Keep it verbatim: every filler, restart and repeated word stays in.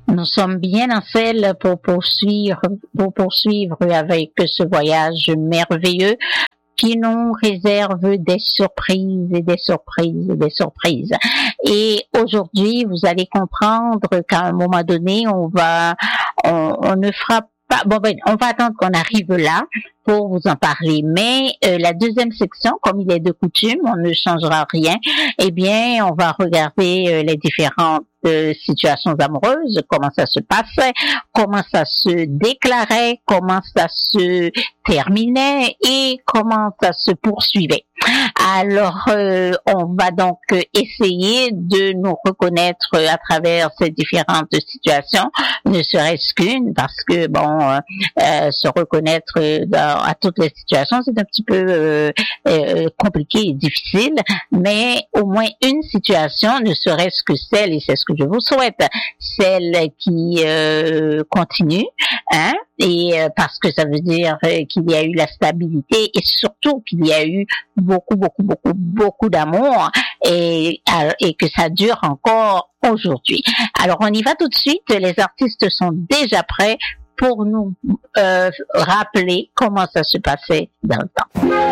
Nous sommes bien en selle pour poursuivre, pour poursuivre avec ce voyage merveilleux qui nous réserve des surprises et des surprises et des surprises. Et aujourd'hui, vous allez comprendre qu'à un moment donné, on va, on, on ne fera pas, bon ben, on va attendre qu'on arrive là pour vous en parler. Mais euh, la deuxième section, comme il est de coutume, on ne changera rien. Eh bien, on va regarder euh, les différentes euh, situations amoureuses, comment ça se passait, comment ça se déclarait, comment ça se terminait et comment ça se poursuivait. Alors, euh, on va donc essayer de nous reconnaître à travers ces différentes situations, ne serait-ce qu'une, parce que bon, euh, euh, se reconnaître dans, à toutes les situations, c'est un petit peu euh, euh, compliqué et difficile, mais au moins une situation, ne serait-ce que celle, et c'est ce que je vous souhaite, celle qui euh, continue, hein, et euh, parce que ça veut dire euh, qu'il y a eu la stabilité et surtout qu'il y a eu beaucoup, beaucoup, beaucoup, beaucoup d'amour et, et que ça dure encore aujourd'hui. Alors, on y va tout de suite. Les artistes sont déjà prêts pour nous euh, rappeler comment ça se passait dans le temps.